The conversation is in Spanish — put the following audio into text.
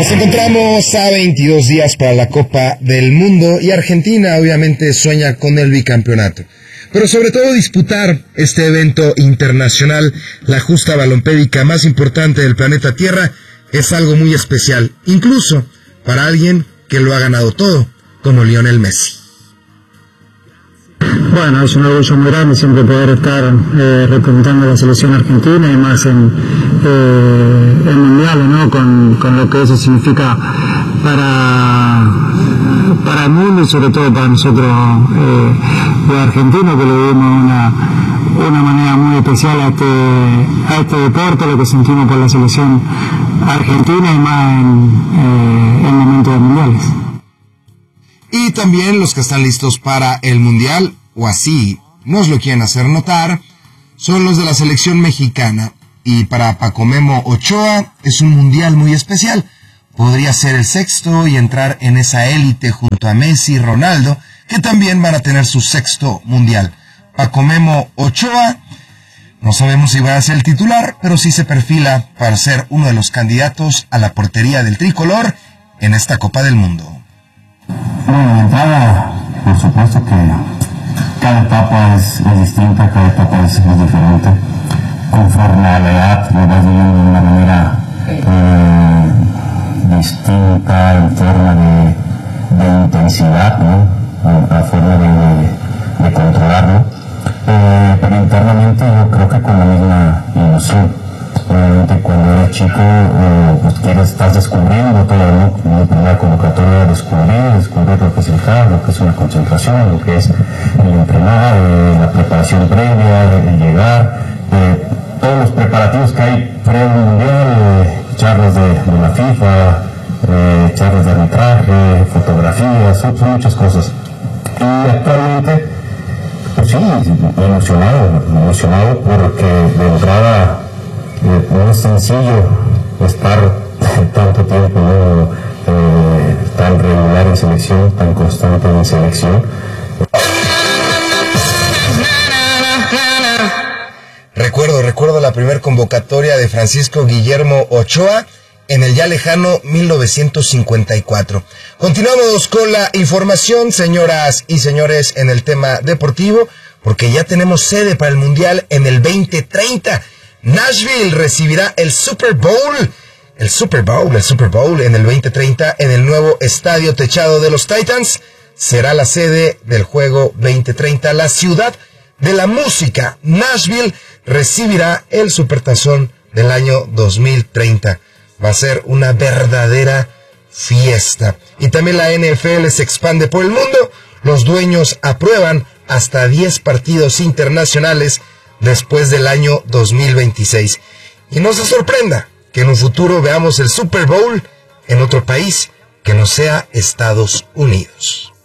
Nos encontramos a 22 días para la Copa del Mundo y Argentina obviamente sueña con el bicampeonato. Pero sobre todo disputar este evento internacional, la justa balompédica más importante del planeta Tierra, es algo muy especial, incluso para alguien que lo ha ganado todo, como Lionel Messi. Bueno, es un orgullo muy grande siempre poder estar representando a la selección argentina y más en mundiales, ¿no? Con lo que eso significa para el mundo y sobre todo para nosotros los argentinos, que le dimos una manera muy especial a este deporte, lo que sentimos por la selección argentina y más en momentos de mundiales. Y también los que están listos para el mundial, o así nos lo quieren hacer notar, son los de la selección mexicana. Y para Paco Memo Ochoa es un mundial muy especial. Podría ser el sexto y entrar en esa élite junto a Messi y Ronaldo, que también van a tener su sexto mundial. Paco Memo Ochoa, no sabemos si va a ser el titular, pero sí se perfila para ser uno de los candidatos a la portería del tricolor en esta Copa del Mundo. Bueno, de entrada, por supuesto que cada etapa es distinta, cada etapa es diferente. Conforme a la edad, lo vas viviendo de una manera distinta, en forma de intensidad, ¿no? La forma de controlarlo. Pero internamente yo creo que con la misma ilusión. Obviamente cuando eres chico, pues estás descubriendo todo, ¿no? En la primera convocatoria descubrir lo que es el CAR, lo que es una concentración, lo que es el entrenar, la preparación previa, el llegar, todos los preparativos que hay previo al mundial, charlas de la FIFA, charlas de arbitraje, fotografías, son muchas cosas. Y actualmente, pues sí, emocionado porque de entrada no es sencillo estar tanto tiempo, ¿no? Tan regular en selección, tan constante en selección. Recuerdo la primera convocatoria de Francisco Guillermo Ochoa en el ya lejano 1954. Continuamos con la información, señoras y señores, en el tema deportivo, porque ya tenemos sede para el Mundial en el 2030. Nashville recibirá el Super Bowl en el 2030 en el nuevo estadio techado de los Titans. Será la sede del juego 2030. La ciudad de la música, Nashville, recibirá el Supertazón del año 2030. Va a ser una verdadera fiesta. Y también la NFL se expande por el mundo. Los dueños aprueban hasta 10 partidos internacionales después del año 2026. Y no se sorprenda que en un futuro veamos el Super Bowl en otro país que no sea Estados Unidos.